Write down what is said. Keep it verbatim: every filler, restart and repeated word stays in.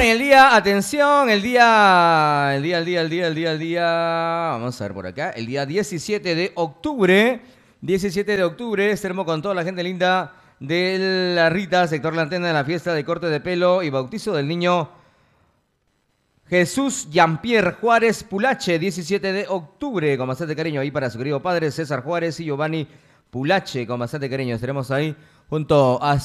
y el día, atención, el día, el día, el día, el día, el día, el día, vamos a ver por acá, el día diecisiete de octubre, diecisiete de octubre, estaremos con toda la gente linda de La Rita, sector La Antena, de la fiesta de corte de pelo y bautizo del niño Jesús Jean-Pierre Juárez Pulache, diecisiete de octubre, con bastante cariño ahí para su querido padre César Juárez y Giovanni Pulache, con bastante cariño, estaremos ahí junto a